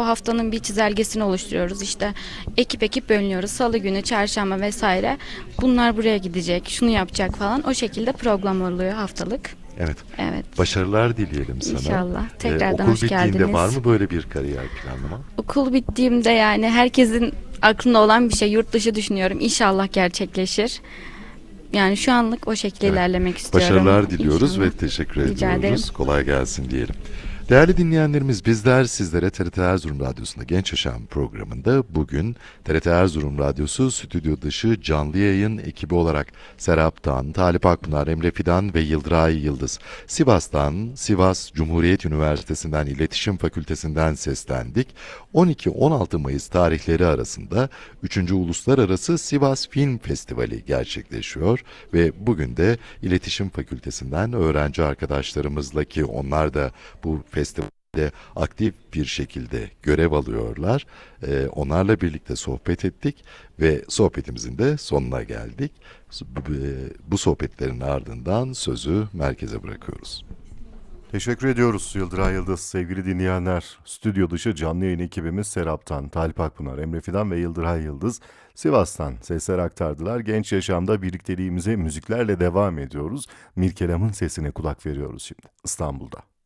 haftanın bir çizelgesini oluşturuyoruz. İşte ekip bölünüyoruz. Salı günü, çarşamba vesaire. Bunlar buraya gidecek, şunu yapacak falan. O şekilde program oluyor haftalık. Evet. Evet. Başarılar dileyelim sana. İnşallah. Tekrardan Okul hoş bittiğinde var geldiniz. mı böyle bir kariyer planlama? Okul bittiğimde yani herkesin aklında olan bir şey. Yurt dışı düşünüyorum. İnşallah gerçekleşir. Yani şu anlık o şekilde Evet. ilerlemek istiyorum. Başarılar diliyoruz İnşallah. ve teşekkür Rica ederim. ediyoruz. Kolay gelsin diyelim. Değerli dinleyenlerimiz, bizler sizlere TRT Erzurum Radyosu'nda Genç Yaşam programında bugün TRT Erzurum Radyosu stüdyo dışı canlı yayın ekibi olarak Serap'tan, Talip Akpınar, Emre Fidan ve Yıldıray Yıldız, Sivas'tan, Sivas Cumhuriyet Üniversitesi'nden İletişim Fakültesinden seslendik. 12-16 Mayıs tarihleri arasında 3. Uluslararası Sivas Film Festivali gerçekleşiyor ve bugün de İletişim Fakültesinden öğrenci arkadaşlarımızla, ki onlar da bu festivalde aktif bir şekilde görev alıyorlar. Onlarla birlikte sohbet ettik ve sohbetimizin de sonuna geldik. Bu sohbetlerin ardından sözü merkeze bırakıyoruz. Teşekkür ediyoruz Yıldıray Yıldız. Sevgili dinleyenler, stüdyo dışı canlı yayın ekibimiz Serap'tan, Talip Akpınar, Emre Fidan ve Yıldıray Yıldız Sivas'tan sesler aktardılar. Genç yaşamda birlikteliğimize müziklerle devam ediyoruz. Mirkelam'ın sesine kulak veriyoruz şimdi İstanbul'da.